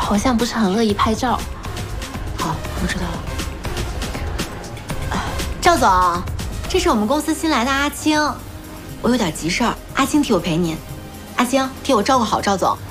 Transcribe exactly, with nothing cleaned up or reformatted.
好像不是很乐意拍照。 好，我知道了。赵总，这是我们公司新来的阿青，我有点急事儿，阿青替我陪您。阿青替我照顾好赵总。